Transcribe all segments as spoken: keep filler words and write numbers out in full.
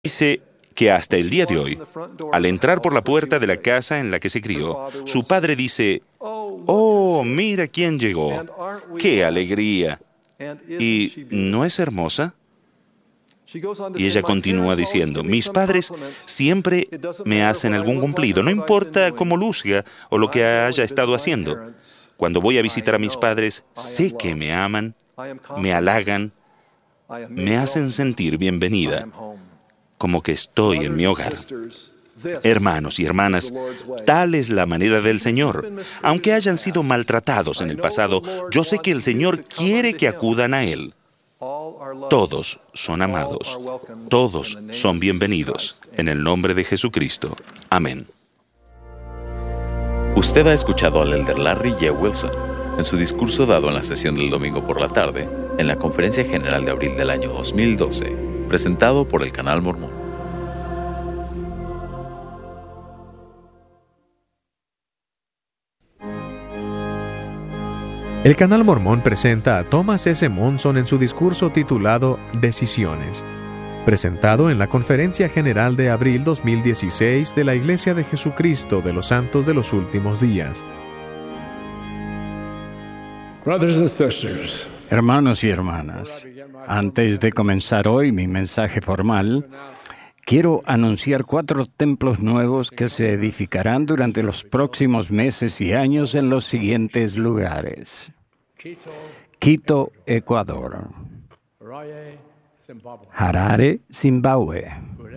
Dice que hasta el día de hoy, al entrar por la puerta de la casa en la que se crió, su padre dice, «Oh, mira quién llegó. ¡Qué alegría!» ¿Y no es hermosa? Y ella continúa diciendo, «Mis padres siempre me hacen algún cumplido, no importa cómo luzga o lo que haya estado haciendo. Cuando voy a visitar a mis padres, sé que me aman, me halagan, me hacen sentir bienvenida, como que estoy en mi hogar». Hermanos y hermanas, tal es la manera del Señor. Aunque hayan sido maltratados en el pasado, yo sé que el Señor quiere que acudan a Él. Todos son amados. Todos son bienvenidos. En el nombre de Jesucristo. Amén. Usted ha escuchado al elder Larry J. Wilson en su discurso dado en la sesión del domingo por la tarde en la Conferencia General de abril del año dos mil doce, presentado por el Canal Mormón. El Canal Mormón presenta a Thomas S. Monson en su discurso titulado Decisiones, presentado en la Conferencia General de abril dos mil dieciséis de la Iglesia de Jesucristo de los Santos de los Últimos Días. Brothers and sisters, hermanos y hermanas, antes de comenzar hoy mi mensaje formal, quiero anunciar cuatro templos nuevos que se edificarán durante los próximos meses y años en los siguientes lugares: Quito, Ecuador; Harare, Zimbabue;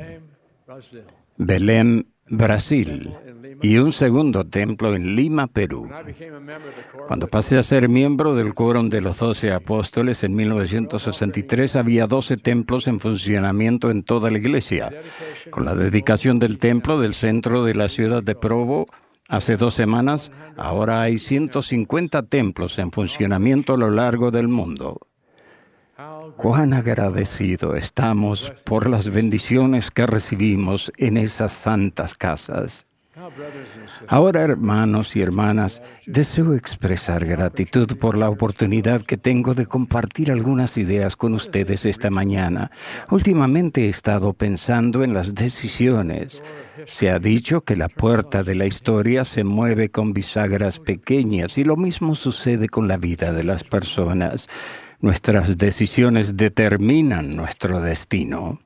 Belém, Brasil; y un segundo templo en Lima, Perú. Cuando pasé a ser miembro del Quórum de los Doce Apóstoles en mil novecientos sesenta y tres, había doce templos en funcionamiento en toda la iglesia. Con la dedicación del templo del centro de la ciudad de Provo, hace dos semanas, ahora hay ciento cincuenta templos en funcionamiento a lo largo del mundo. Cuán agradecidos estamos por las bendiciones que recibimos en esas santas casas. Ahora, hermanos y hermanas, deseo expresar gratitud por la oportunidad que tengo de compartir algunas ideas con ustedes esta mañana. Últimamente he estado pensando en las decisiones. Se ha dicho que la puerta de la historia se mueve con bisagras pequeñas y lo mismo sucede con la vida de las personas. Nuestras decisiones determinan nuestro destino.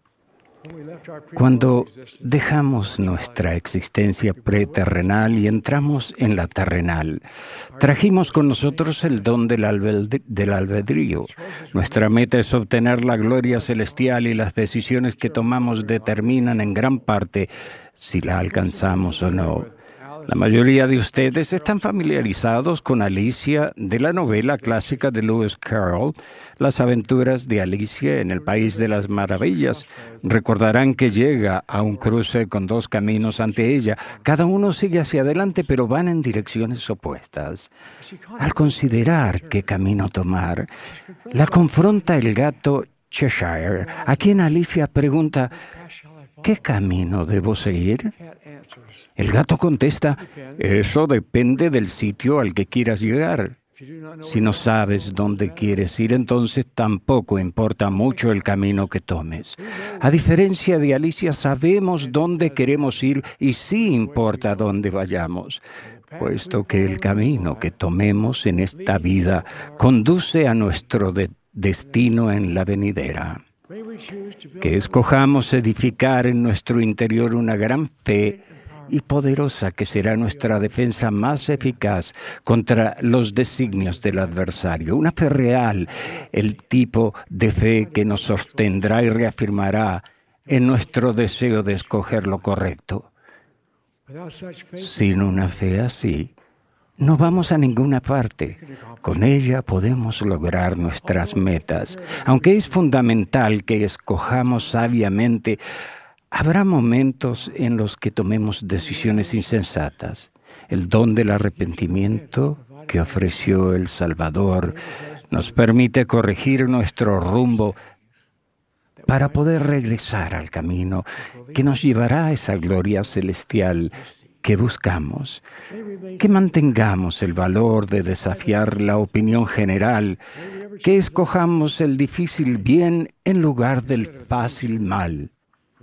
Cuando dejamos nuestra existencia preterrenal y entramos en la terrenal, trajimos con nosotros el don del, albed- del albedrío. Nuestra meta es obtener la gloria celestial y las decisiones que tomamos determinan en gran parte si la alcanzamos o no. La mayoría de ustedes están familiarizados con Alicia de la novela clásica de Lewis Carroll, Las aventuras de Alicia en el País de las Maravillas. Recordarán que llega a un cruce con dos caminos ante ella. Cada uno sigue hacia adelante, pero van en direcciones opuestas. Al considerar qué camino tomar, la confronta el gato Cheshire, a quien Alicia pregunta, ¿qué camino debo seguir? El gato contesta, eso depende del sitio al que quieras llegar. Si no sabes dónde quieres ir, entonces tampoco importa mucho el camino que tomes. A diferencia de Alicia, sabemos dónde queremos ir y sí importa dónde vayamos, puesto que el camino que tomemos en esta vida conduce a nuestro de- destino en la venidera. Que escojamos edificar en nuestro interior una gran fe y poderosa que será nuestra defensa más eficaz contra los designios del adversario. Una fe real, el tipo de fe que nos sostendrá y reafirmará en nuestro deseo de escoger lo correcto. Sin una fe así, no vamos a ninguna parte. Con ella podemos lograr nuestras metas. Aunque es fundamental que escojamos sabiamente, habrá momentos en los que tomemos decisiones insensatas. El don del arrepentimiento que ofreció el Salvador nos permite corregir nuestro rumbo para poder regresar al camino que nos llevará a esa gloria celestial que buscamos. Que mantengamos el valor de desafiar la opinión general, que escojamos el difícil bien en lugar del fácil mal.